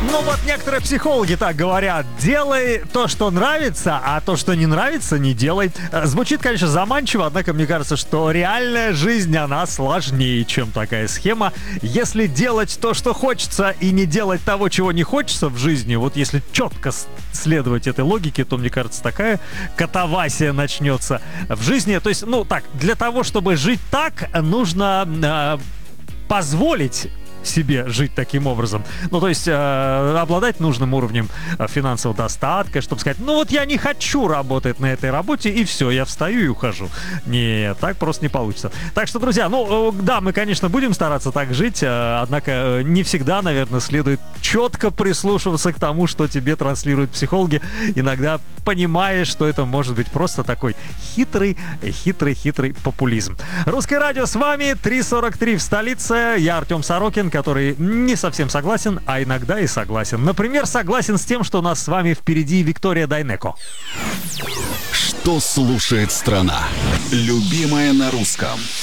Ну вот некоторые психологи так говорят: делай то, что нравится, а то, что не нравится, не делай. Звучит, конечно, заманчиво, однако мне кажется, что реальная жизнь, она сложнее, чем такая схема. Если делать то, что хочется, и не делать того, чего не хочется в жизни, вот если четко следовать этой логике, то, мне кажется, такая катавасия начнется в жизни. То есть, ну так, для того, чтобы жить так, нужно позволить себе жить таким образом. Ну, то есть обладать нужным уровнем финансового достатка, чтобы сказать: ну вот я не хочу работать на этой работе, и все, я встаю и ухожу. Нет, так просто не получится. Так что, друзья, ну да, мы, конечно, будем стараться так жить, однако не всегда, наверное, следует четко прислушиваться к тому, что тебе транслируют психологи. Иногда понимаешь, что это может быть просто такой хитрый популизм. Русское радио с вами, 3:43 в столице. Я Артем Сорокин, который не совсем согласен, а иногда и согласен. Например, согласен с тем, что у нас с вами впереди Виктория Дайнеко. Что слушает страна? Любимая на русском.